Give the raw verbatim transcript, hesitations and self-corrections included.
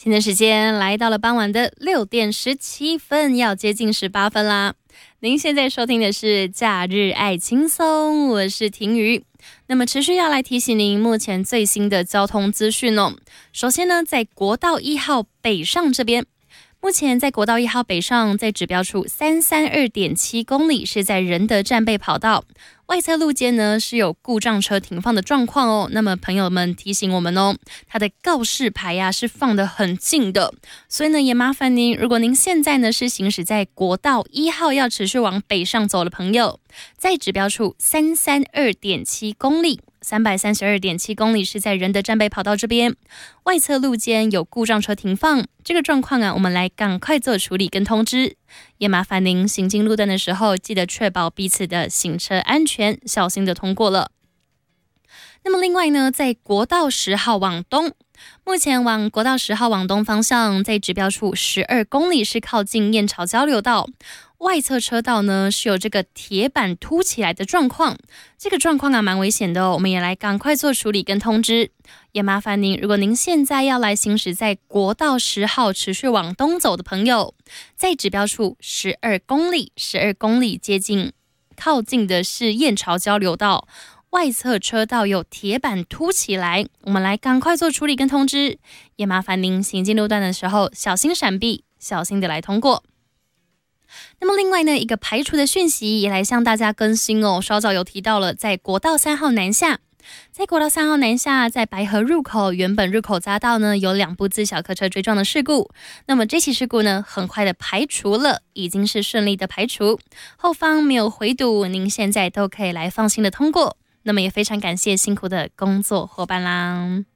现在时间来到了傍晚的六点十七分，要接近十八分啦。您现在收听的是假日爱轻松，我是婷瑜。那么持续要来提醒您目前最新的交通资讯哦。首先呢，在国道一号北上这边，目前在国道一号北上，在指标处三三二点七公里，是在仁德战备跑道外侧路肩呢是有故障车停放的状况哦。那么朋友们提醒我们哦，它的告示牌呀、啊、是放得很近的，所以呢也麻烦您，如果您现在呢是行驶在国道一号要持续往北上走的朋友，在指标处三三二点七公里。三百三十二点七公里是在仁德战备跑道这边，外侧路肩有故障车停放，这个状况啊，我们来赶快做处理跟通知。也麻烦您行经路段的时候，记得确保彼此的行车安全，小心的通过了。那么另外呢，在国道十号往东，目前往国道十号往东方向，在指标处十二公里是靠近燕巢交流道。外侧车道呢是有这个铁板凸起来的状况，这个状况啊蛮危险的哦，我们也来赶快做处理跟通知。也麻烦您，如果您现在要来行驶在国道十号持续往东走的朋友，在指标处十二公里，十二公里接近靠近的是燕巢交流道，外侧车道有铁板凸起来，我们来赶快做处理跟通知。也麻烦您行进路段的时候小心闪避，小心的来通过。那么另外呢，一个排除的讯息也来向大家更新哦。稍早有提到了，在国道三号南下，在国道三号南下，在白河入口原本入口匝道呢，有两部自小客车追撞的事故。那么这起事故呢，很快的排除了，已经是顺利的排除，后方没有回堵，您现在都可以来放心的通过。那么也非常感谢辛苦的工作伙伴啦。